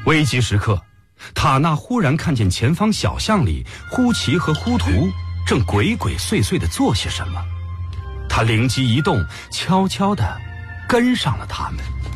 危急时刻，塔纳忽然看见前方小巷里呼奇和呼图正鬼鬼祟祟地做些什么，他灵机一动，悄悄地跟上了他们。